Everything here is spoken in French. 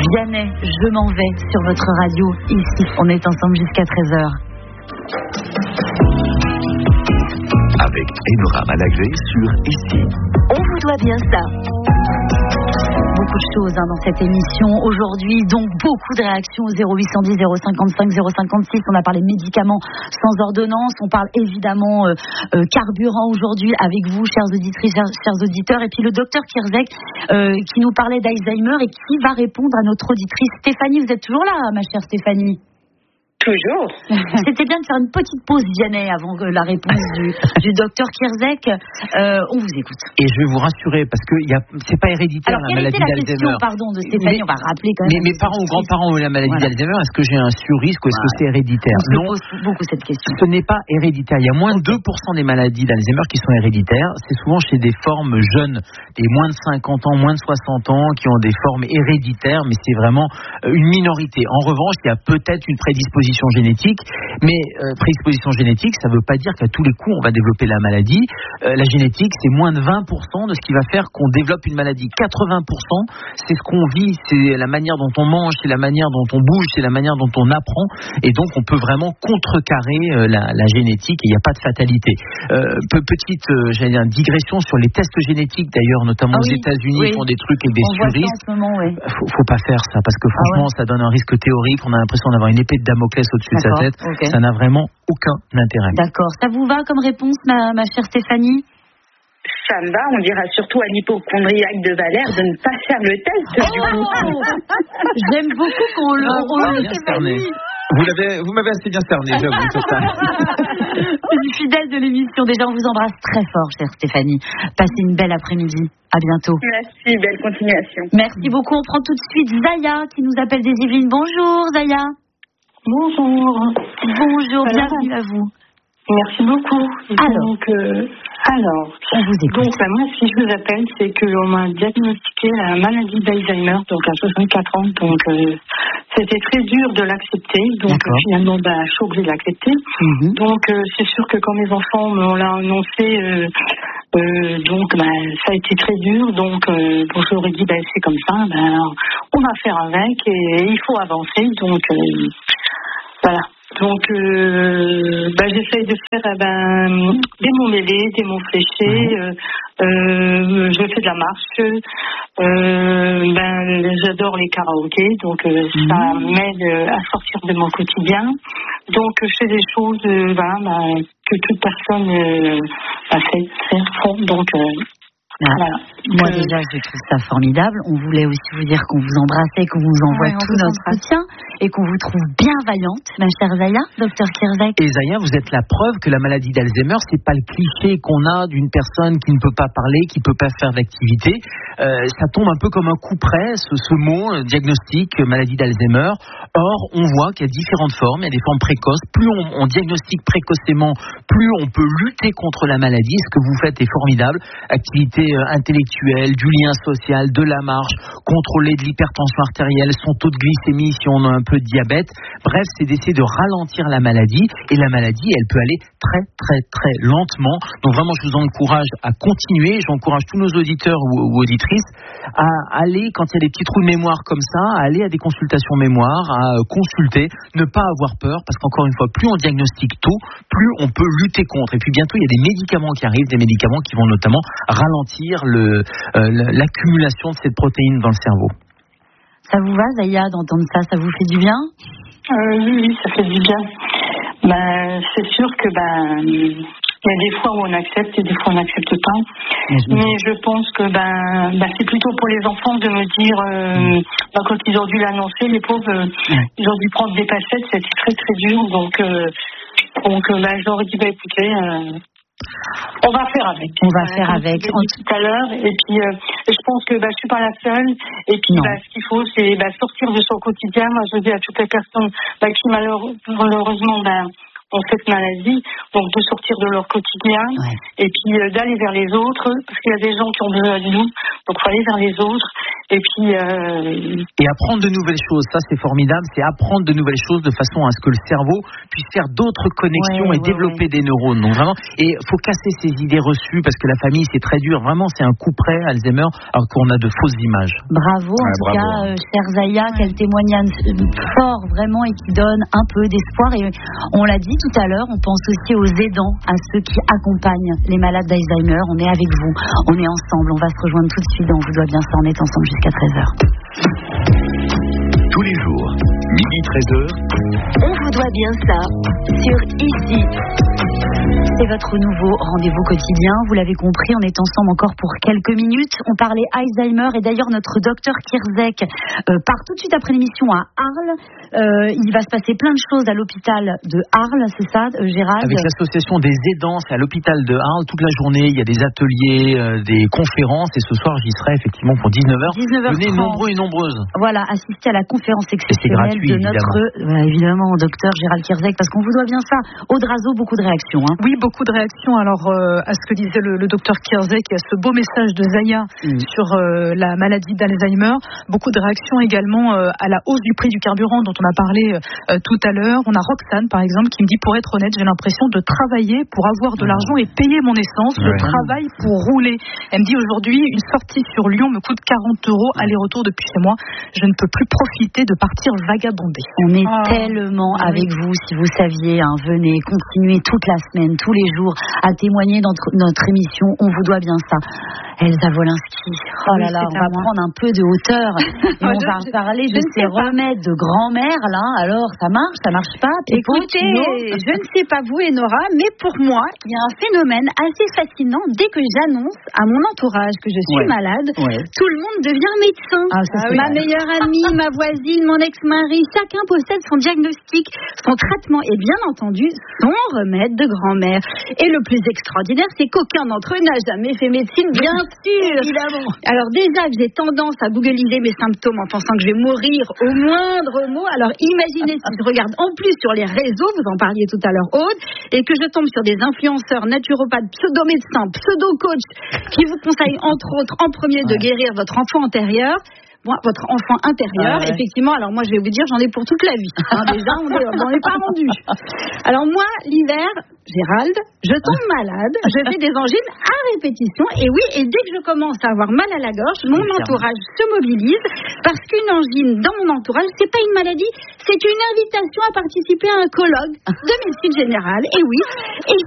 Vianney, je m'en vais sur votre radio. Ici, on est ensemble jusqu'à 13h. Avec Enora Malagré sur Ici. On vous doit bien ça. Beaucoup de choses dans cette émission aujourd'hui, donc beaucoup de réactions au 0810 055 056. On a parlé médicaments sans ordonnance, on parle évidemment carburant aujourd'hui avec vous, chères auditrices, chers auditeurs, et puis le docteur Kierzek qui nous parlait d'Alzheimer et qui va répondre à notre auditrice Stéphanie. Vous êtes toujours là, ma chère Stéphanie? Toujours. C'était bien de faire une petite pause, Vianney, avant la réponse du docteur Kierzek. On vous écoute. Et je vais vous rassurer, parce que c'est pas héréditaire. Alors, la maladie d'Alzheimer. Question, pardon, de Stéphanie, on va rappeler quand même. Mes parents ou grands-parents ont eu la maladie d'Alzheimer. Est-ce que j'ai un surrisque ou est-ce que c'est héréditaire? Non. On se pose beaucoup cette question. Ce n'est pas héréditaire. Il y a moins de 2% des maladies d'Alzheimer qui sont héréditaires. C'est souvent chez des formes jeunes, des moins de 50 ans, moins de 60 ans, qui ont des formes héréditaires, mais c'est vraiment une minorité. En revanche, il y a peut-être une prédisposition génétique. Mais prédisposition génétique, ça ne veut pas dire qu'à tous les coups, on va développer la maladie. La génétique, c'est moins de 20% de ce qui va faire qu'on développe une maladie. 80%, c'est ce qu'on vit, c'est la manière dont on mange, c'est la manière dont on bouge, c'est la manière dont on apprend. Et donc, on peut vraiment contrecarrer la génétique et il n'y a pas de fatalité. Petite digression sur les tests génétiques, d'ailleurs, notamment aux États-Unis, ils font des trucs avec des suristes. Faut pas faire ça, parce que franchement, ça donne un risque théorique. On a l'impression d'avoir une épée de Damoclès au-dessus de sa tête. Okay. Ça n'a vraiment aucun intérêt. D'accord. Ça vous va comme réponse, ma chère Stéphanie? Ça me va. On dira surtout à l'hypochondriaque de Valère de ne pas faire le test. Du coup. J'aime beaucoup qu'on le Stéphanie. Vous m'avez assez bien cerné, j'avoue, c'est ça. Une fidèle de l'émission. Déjà, on vous embrasse très fort, chère Stéphanie. Passez une belle après-midi. À bientôt. Merci, belle continuation. Merci beaucoup. On prend tout de suite Zaya qui nous appelle des Yvelines. Bonjour, Zaya. Bonjour. Bonjour, bienvenue à vous. Merci beaucoup. Alors, on vous écoute. Donc, moi, si je vous appelle, c'est qu'on m'a diagnostiqué la maladie d'Alzheimer, donc à 64 ans. Donc, c'était très dur de l'accepter. Donc, finalement, je suis obligée de l'accepter. Donc, c'est sûr que quand mes enfants me l'ont annoncé, ça a été très dur. Donc, je leur ai dit, c'est comme ça. On va faire avec et il faut avancer. Donc, voilà. Donc, j'essaye de faire des mots mêlés, des mots fléchés. Je fais de la marche. J'adore les karaokés. Donc, ça m'aide à sortir de mon quotidien. Donc, je fais des choses que toute personne fait. Donc, voilà. Moi déjà je trouve ça formidable. On voulait aussi vous dire qu'on vous embrassait, qu'on vous envoie tout notre soutien et qu'on vous trouve bienveillante, ma chère Zaya, docteur Kierzek. Et Zaya, vous êtes la preuve que la maladie d'Alzheimer, c'est pas le cliché qu'on a d'une personne qui ne peut pas parler, qui peut pas faire d'activité. Ça tombe un peu comme un coup près, ce mot, diagnostic, maladie d'Alzheimer. Or, on voit qu'il y a différentes formes, il y a des formes précoces. Plus on diagnostique précocement, plus on peut lutter contre la maladie. Ce que vous faites est formidable. Activité intellectuelle, du lien social, de la marche, contrôler de l'hypertension artérielle, son taux de glycémie si on a un peu de diabète. Bref, c'est d'essayer de ralentir la maladie. Et la maladie, elle peut aller très, très, très lentement. Donc vraiment, je vous encourage à continuer. J'encourage tous nos auditeurs ou auditrices à aller, quand il y a des petits trous de mémoire comme ça, à aller à des consultations mémoire, à consulter, ne pas avoir peur, parce qu'encore une fois, plus on diagnostique tôt, plus on peut lutter contre. Et puis bientôt, il y a des médicaments qui arrivent, des médicaments qui vont notamment ralentir l'accumulation de cette protéine dans le cerveau. Ça vous va, Zaya, d'entendre ça? Ça vous fait du bien? Oui, ça fait du bien. C'est sûr que il y a des fois où on accepte et des fois on n'accepte pas. Mais je pense que c'est plutôt pour les enfants de me dire quand ils ont dû l'annoncer, les pauvres, ils ont dû prendre des passettes, c'était très très dur. Donc je leur ai dit écoutez, on va faire avec. On va faire avec. Tout à l'heure. Et puis, je pense que je suis pas la seule. Et puis, ce qu'il faut, c'est sortir de son quotidien. Moi, je dis à toutes les personnes qui malheureusement ont cette maladie, donc de sortir de leur quotidien et puis d'aller vers les autres, parce qu'il y a des gens qui ont besoin de nous, donc il faut aller vers les autres. Et puis et apprendre de nouvelles choses, ça c'est formidable, c'est apprendre de nouvelles choses de façon à ce que le cerveau puisse faire d'autres connexions et développer des neurones. Donc vraiment, et faut casser ces idées reçues parce que la famille c'est très dur, vraiment c'est un coup près Alzheimer alors qu'on a de fausses images. Bravo en tout cas, cher Zaya, quel témoignage fort vraiment et qui donne un peu d'espoir. Et on l'a dit tout à l'heure, on pense aussi aux aidants, à ceux qui accompagnent les malades d'Alzheimer. On est avec vous, on est ensemble, on va se rejoindre tout de suite. On vous doit bien ça, on est ensemble jusqu'à 13h. Tous les jours, midi 13h. On vous doit bien ça sur Ici. C'est votre nouveau rendez-vous quotidien. Vous l'avez compris, on est ensemble encore pour quelques minutes. On parlait Alzheimer et d'ailleurs notre docteur Kierzek part tout de suite après l'émission à Arles. Il va se passer plein de choses à l'hôpital de Arles, c'est ça, Gérald? Avec l'association des aidants, c'est à l'hôpital de Arles toute la journée. Il y a des ateliers, des conférences et ce soir j'y serai effectivement pour 19h. Venez nombreux et nombreuses. Voilà, assister à la conférence exceptionnelle gratuit, de notre évidemment docteur Gérald Kierzek, parce qu'on vous doit bien ça. Audrazo, beaucoup de réactions. Hein. Oui, beaucoup de réactions. Alors à ce que disait le docteur Kierzek et à ce beau message de Zaya sur la maladie d'Alzheimer, beaucoup de réactions également à la hausse du prix du carburant dont on a parlé tout à l'heure. On a Roxane par exemple qui me dit, pour être honnête, j'ai l'impression de travailler pour avoir de l'argent et payer mon essence. Je travaille pour rouler. Elle me dit, aujourd'hui une sortie sur Lyon me coûte 40 € aller-retour depuis chez moi. Je ne peux plus profiter de partir vagabonder. On est tellement avec vous, si vous saviez, hein, venez, continuez toute la semaine, tous les jours, à témoigner dans notre émission. On vous doit bien ça. Elsa Wolinski, oh là là, on va prendre un peu de hauteur et on va parler de ces remèdes de grand-mère là. Alors, ça marche pas? Écoutez, je ne sais pas vous, Enora, mais pour moi, il y a un phénomène assez fascinant. Dès que j'annonce à mon entourage que je suis malade, tout le monde devient médecin. Ma meilleure amie, ma voisine, mon ex-mari, chacun possède son diagnostic, son traitement et bien entendu son remède de grand-mère. Et le plus extraordinaire, c'est qu'aucun d'entre eux n'a jamais fait médecine, bien sûr. Évidemment. Alors déjà que j'ai tendance à googliser mes symptômes en pensant que je vais mourir au moindre mot, alors imaginez si je regarde en plus sur les réseaux, vous en parliez tout à l'heure Aude, et que je tombe sur des influenceurs, naturopathes, pseudo-médecins, pseudo-coachs qui vous conseillent entre autres en premier de guérir votre enfant antérieur. Votre enfant intérieur, effectivement, alors moi je vais vous dire, j'en ai pour toute la vie. Hein, déjà, on n'en est pas rendu. Alors moi, l'hiver, Gérald, je tombe malade, je fais des angines à répétition, et oui, et dès que je commence à avoir mal à la gorge, mon entourage se mobilise, parce qu'une angine dans mon entourage, c'est pas une maladie, c'est une invitation à participer à un colloque de médecine générale, et oui, et